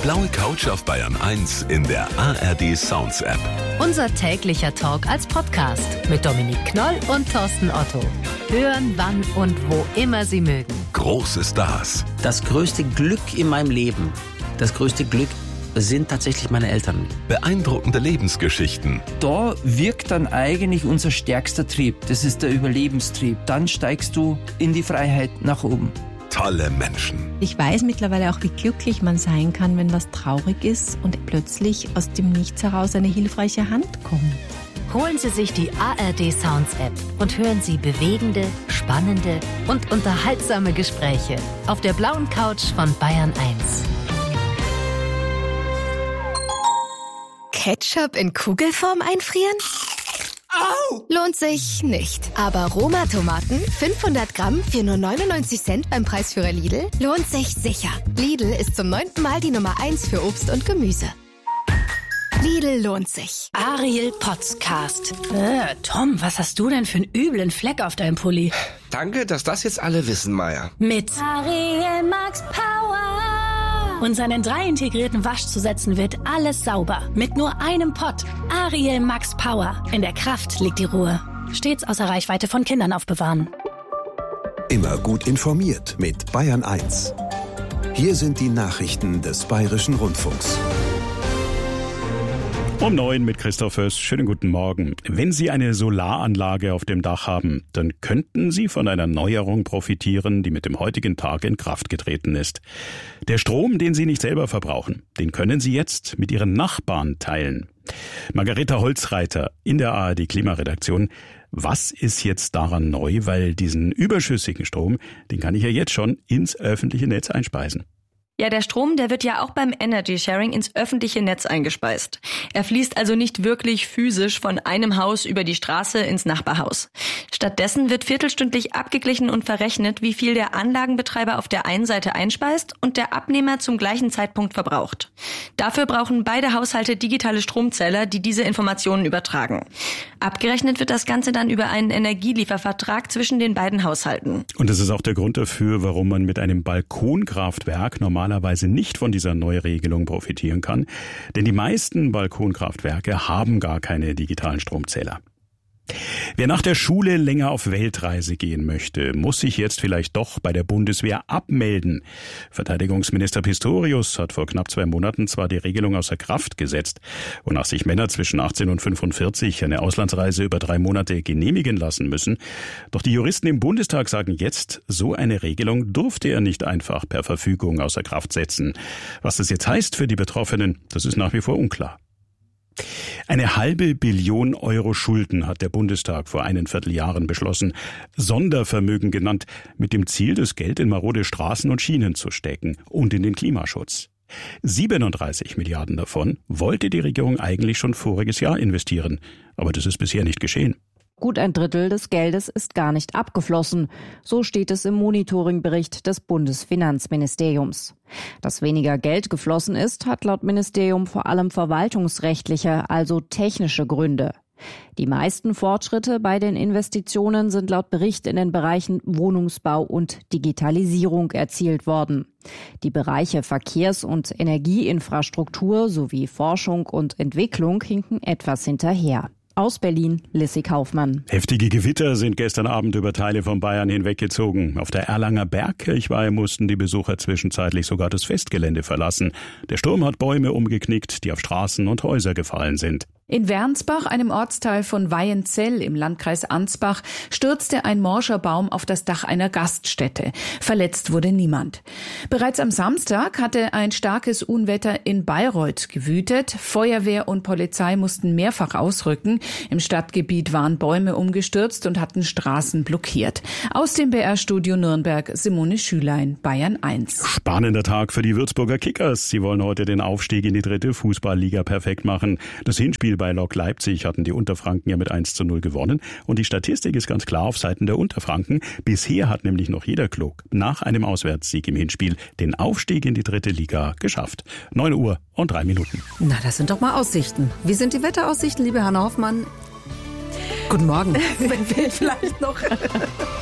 blaue Couch auf Bayern 1 in der ARD Sounds App. Unser täglicher Talk als Podcast mit Dominik Knoll und Thorsten Otto. Hören, wann und wo immer Sie mögen. Große Stars. Das größte Glück in meinem Leben, das größte Glück sind tatsächlich meine Eltern. Beeindruckende Lebensgeschichten. Da wirkt dann eigentlich unser stärkster Trieb. Das ist der Überlebenstrieb. Dann steigst du in die Freiheit nach oben. Tolle Menschen. Ich weiß mittlerweile auch, wie glücklich man sein kann, wenn was traurig ist und plötzlich aus dem Nichts heraus eine hilfreiche Hand kommt. Holen Sie sich die ARD Sounds App und hören Sie bewegende, spannende und unterhaltsame Gespräche auf der blauen Couch von Bayern 1. Ketchup in Kugelform einfrieren? Au! Lohnt sich nicht. Aber Roma-Tomaten, 500 Gramm für nur 99 Cent beim Preisführer Lidl, lohnt sich sicher. Lidl ist zum 9. Mal die Nummer 1 für Obst und Gemüse. Lidl lohnt sich. Ariel Podcast. Tom, was hast du denn für einen üblen Fleck auf deinem Pulli? Danke, dass das jetzt alle wissen, Maya. Mit Ariel Max Power. Und seinen 3 integrierten Waschzusätzen wird alles sauber. Mit nur einem Pott. Ariel Max Power. In der Kraft liegt die Ruhe. Stets außer Reichweite von Kindern aufbewahren. Immer gut informiert mit Bayern 1. Hier sind die Nachrichten des Bayerischen Rundfunks. Um 9 mit Christoph Fürst. Schönen guten Morgen. Wenn Sie eine Solaranlage auf dem Dach haben, dann könnten Sie von einer Neuerung profitieren, die mit dem heutigen Tag in Kraft getreten ist. Der Strom, den Sie nicht selber verbrauchen, den können Sie jetzt mit Ihren Nachbarn teilen. Margareta Holzreiter in der ARD Klimaredaktion. Was ist jetzt daran neu? Weil diesen überschüssigen Strom, den kann ich ja jetzt schon ins öffentliche Netz einspeisen. Ja, der Strom, der wird ja auch beim Energy Sharing ins öffentliche Netz eingespeist. Er fließt also nicht wirklich physisch von einem Haus über die Straße ins Nachbarhaus. Stattdessen wird viertelstündlich abgeglichen und verrechnet, wie viel der Anlagenbetreiber auf der einen Seite einspeist und der Abnehmer zum gleichen Zeitpunkt verbraucht. Dafür brauchen beide Haushalte digitale Stromzähler, die diese Informationen übertragen. Abgerechnet wird das Ganze dann über einen Energieliefervertrag zwischen den beiden Haushalten. Und das ist auch der Grund dafür, warum man mit einem Balkonkraftwerk normalerweise nicht von dieser Neuregelung profitieren kann. Denn die meisten Balkonkraftwerke haben gar keine digitalen Stromzähler. Wer nach der Schule länger auf Weltreise gehen möchte, muss sich jetzt vielleicht doch bei der Bundeswehr abmelden. Verteidigungsminister Pistorius hat vor knapp 2 Monaten zwar die Regelung außer Kraft gesetzt, wonach sich Männer zwischen 18 und 45 eine Auslandsreise über 3 Monate genehmigen lassen müssen. Doch die Juristen im Bundestag sagen jetzt, so eine Regelung durfte er nicht einfach per Verfügung außer Kraft setzen. Was das jetzt heißt für die Betroffenen, das ist nach wie vor unklar. 1/2 Billion Euro Schulden hat der Bundestag vor 1,25 Jahren beschlossen, Sondervermögen genannt, mit dem Ziel, das Geld in marode Straßen und Schienen zu stecken und in den Klimaschutz. 37 Milliarden davon wollte die Regierung eigentlich schon voriges Jahr investieren, aber das ist bisher nicht geschehen. Gut ein Drittel des Geldes ist gar nicht abgeflossen. So steht es im Monitoringbericht des Bundesfinanzministeriums. Dass weniger Geld geflossen ist, hat laut Ministerium vor allem verwaltungsrechtliche, also technische Gründe. Die meisten Fortschritte bei den Investitionen sind laut Bericht in den Bereichen Wohnungsbau und Digitalisierung erzielt worden. Die Bereiche Verkehrs- und Energieinfrastruktur sowie Forschung und Entwicklung hinken etwas hinterher. Aus Berlin, Lissy Kaufmann. Heftige Gewitter sind gestern Abend über Teile von Bayern hinweggezogen. Auf der Erlanger Bergkirchweih mussten die Besucher zwischenzeitlich sogar das Festgelände verlassen. Der Sturm hat Bäume umgeknickt, die auf Straßen und Häuser gefallen sind. In Wernsbach, einem Ortsteil von Weienzell im Landkreis Ansbach, stürzte ein morscher Baum auf das Dach einer Gaststätte. Verletzt wurde niemand. Bereits am Samstag hatte ein starkes Unwetter in Bayreuth gewütet. Feuerwehr und Polizei mussten mehrfach ausrücken. Im Stadtgebiet waren Bäume umgestürzt und hatten Straßen blockiert. Aus dem BR-Studio Nürnberg, Simone Schülein, Bayern 1. Spannender Tag für die Würzburger Kickers. Sie wollen heute den Aufstieg in die 3. Fußballliga perfekt machen. Das Hinspiel bei Lok Leipzig hatten die Unterfranken ja mit 1:0 gewonnen. Und die Statistik ist ganz klar auf Seiten der Unterfranken. Bisher hat nämlich noch jeder Klub nach einem Auswärtssieg im Hinspiel den Aufstieg in die 3. Liga geschafft. 9:03. Na, das sind doch mal Aussichten. Wie sind die Wetteraussichten, liebe Hanna Hoffmann? Guten Morgen. Vielleicht noch.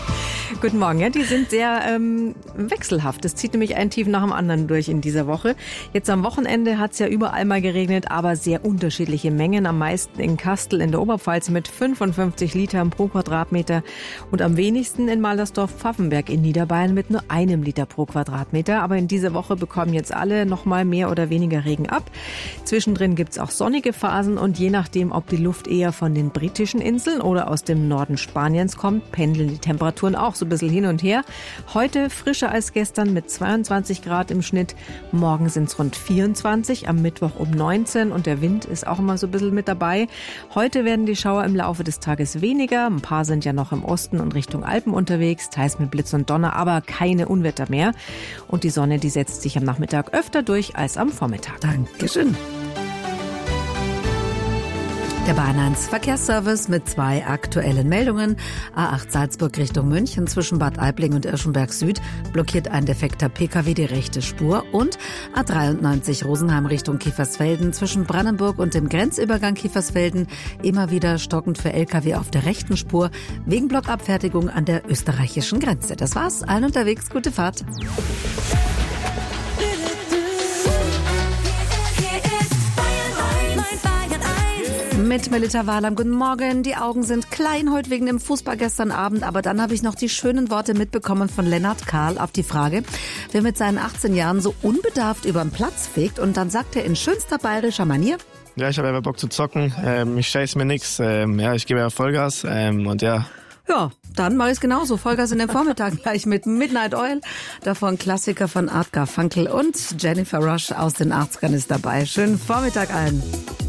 Guten Morgen. Ja, die sind sehr wechselhaft. Es zieht nämlich ein Tief nach dem anderen durch in dieser Woche. Jetzt am Wochenende hat es ja überall mal geregnet, aber sehr unterschiedliche Mengen. Am meisten in Kastel in der Oberpfalz mit 55 Litern pro Quadratmeter und am wenigsten in Maldersdorf-Pfaffenberg in Niederbayern mit nur 1 Liter pro Quadratmeter. Aber in dieser Woche bekommen jetzt alle noch mal mehr oder weniger Regen ab. Zwischendrin gibt es auch sonnige Phasen und je nachdem, ob die Luft eher von den britischen Inseln oder aus dem Norden Spaniens kommt, pendeln die Temperaturen auch so ein bisschen hin und her. Heute frischer als gestern mit 22 Grad im Schnitt. Morgen sind es rund 24, am Mittwoch um 19 und der Wind ist auch immer so ein bisschen mit dabei. Heute werden die Schauer im Laufe des Tages weniger. Ein paar sind ja noch im Osten und Richtung Alpen unterwegs, teils mit Blitz und Donner, aber keine Unwetter mehr. Und die Sonne, die setzt sich am Nachmittag öfter durch als am Vormittag. Dankeschön. Der Bayern 1 Verkehrsservice mit 2 aktuellen Meldungen. A8 Salzburg Richtung München zwischen Bad Aibling und Irschenberg Süd blockiert ein defekter Pkw die rechte Spur. Und A93 Rosenheim Richtung Kiefersfelden zwischen Brandenburg und dem Grenzübergang Kiefersfelden immer wieder stockend für Lkw auf der rechten Spur wegen Blockabfertigung an der österreichischen Grenze. Das war's. Allen unterwegs. Gute Fahrt. Mit Melita Wahlam, guten Morgen. Die Augen sind klein heute wegen dem Fußball gestern Abend, aber dann habe ich noch die schönen Worte mitbekommen von Lennart Kahl auf die Frage, wer mit seinen 18 Jahren so unbedarft über den Platz fegt, und dann sagt er in schönster bayerischer Manier: Ja, ich habe einfach Bock zu zocken, ich scheiß mir nix, ich gebe ja Vollgas und ja. Ja, dann mache ich es genauso. Vollgas in den Vormittag gleich mit Midnight Oil. Davon Klassiker von Art Garfunkel und Jennifer Rush aus den 80ern ist dabei. Schönen Vormittag allen.